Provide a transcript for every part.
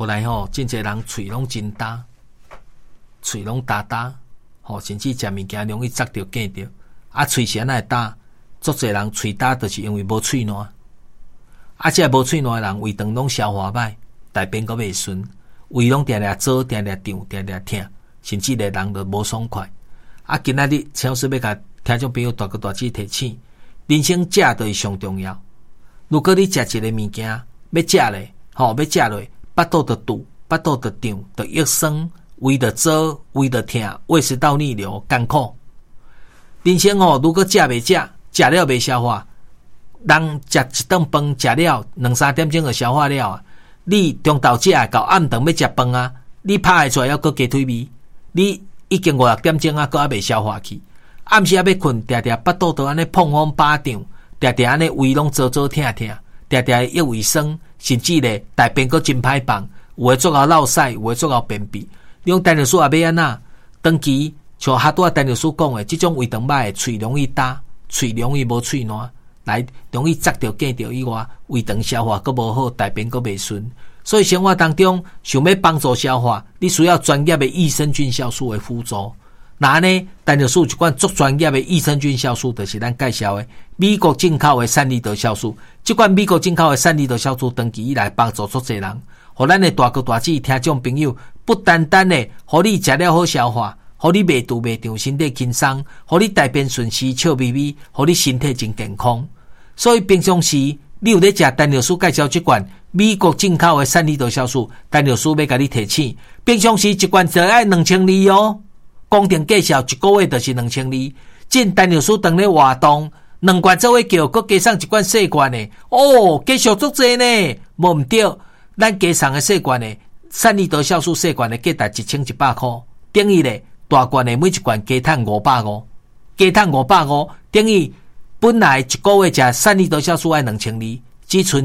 后来真侪人喙拢真焦，喙拢焦焦，甚至食物件容易扎着见着。喙是安那会焦？足侪人喙焦，就是因为无喙瘾。这无喙瘾的人，胃肠拢消化歹，大便阁袂顺，胃拢定定做，定定胀，定定痛，甚至连人都无爽快。今仔日超市要甲听众朋友大哥大姐提醒，人生食就是上重要。如果你食一个物件要食咧，要食落，腹肚就堵，腹肚就胀，就益酸，胃就做，胃就痛，胃食道逆流，艰苦。人生如果食袂食，食了袂消化，人食一顿饭食了2-3点钟就消化了啊！你中昼食到暗顿要食饭啊，你拍会出来还佫鸡腿味，你已经5-6点钟啊，佫还袂消化去。暗时要困，常常腹肚都安尼碰风巴胀，常常安尼胃拢做痛，常常益胃酸，甚至咧大便佫真歹放，有诶做到落屎，有诶做到便秘。你用陈律师也要安那？长期像哈多陈律师讲诶，即种胃肠歹诶，喙容易焦，喙容易无喙瘾，来容易扎着见着以外，胃肠消化佫无好，大便佫袂顺。所以生活当中想要帮助消化，你需要专业的益生菌酵素的辅助。那呢，陈律师一款足专业的益生菌酵素，就是咱介绍的美国进口的3利德酵素。这款美国进口的3利德酵素，长期以来帮助足侪人，互咱的大哥大姐听众朋友，不单单的互你食了好消化，互你袂肚袂胀，身体轻松，互你大便顺时笑眯眯，互你身体真健康。所以平常时你有咧食陈律师介绍这款美国进口的3利德酵素，陈律师要甲你提醒，平常时一罐就要2000哦。公定计销1个月就是2000，进陈律师当咧活动，2罐做伙叫，佮加送一罐细罐的，继续足济呢，无毋对，咱加送的细罐的3利德酵素细罐的价值1100块，等于咧大罐的每一罐加赚550，加赚550，等于本来1个月食3利德酵素要2000，只剩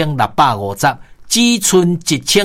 1650，只剩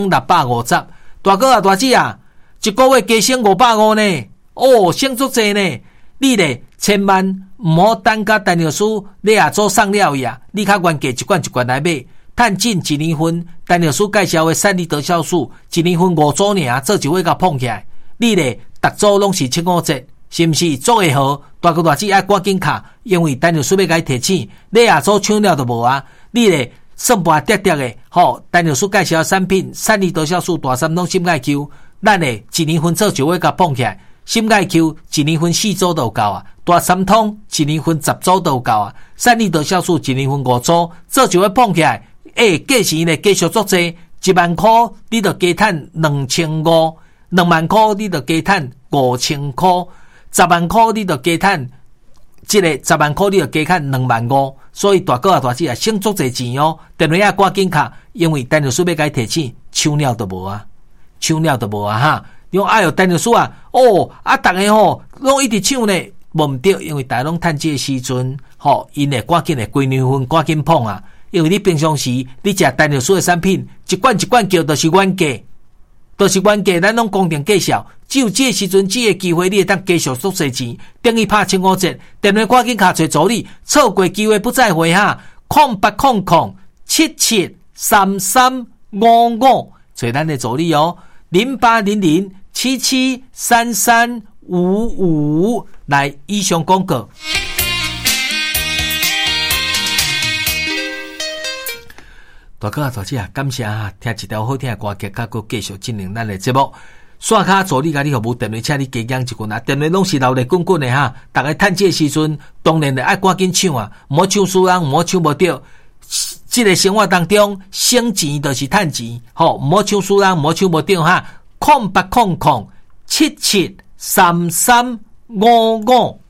1650。大哥啊，大姐啊，1个月加省550呢。省足济呢！你咧千万毋好等甲陈律师你也做送了伊啊！你较原价一罐来买，趁进1年份陈律师介绍的3利德酵素，1年份5组尔，做一月甲碰起来。你咧逐组拢是7-5折，是毋是？做会好，大哥大姐爱赶紧卡，因为陈律师要甲你提醒，你也做抢了都无啊！你咧算盘跌跌的，陈律师介绍的产品3利德酵素大三拢心爱 Q， 咱咧1年份做一月甲碰起来。心爱 Q 1年份4组都有够啊，大三通1年份10组都有够啊，3利德酵素1年份5组，做就要碰起来，价钱咧继续足济，1万块你就加赚2500，2万块你就加赚5000块，10万块你就加赚，这个10万块你就加赚25000，所以大哥啊大姐啊，省足济钱哦，电话赶紧卡，因为陈律师要甲你提醒，抢了都无啊哈。用陈律师啊，大家拢一直抢呢，无毋对，因为大家拢趁这个时阵，因会赶紧的规年份赶紧碰啊，因为你平常时你食陈律师的产品，一罐叫就是原价，咱拢公定计销，只有这个时阵这个机会，你会当继续足济钱，等于拍7-5折，电话赶紧卡找助理，错过机会不再会哈，0800773355，找咱的助理哦，0800773355，来以上广告。大哥啊，大姐啊，感谢啊，听一条好听的歌曲，甲佫继续进行咱的节目。刷卡助理甲你服务电话，请你加讲一句啊，电话拢是流力滚滚的哈，大家趁这个时阵，当然爱赶紧抢啊，唔好抢输人，唔好抢无着。这个生活当中，省钱就是趁钱，唔好抢输人，唔好抢无着哈。0800773355。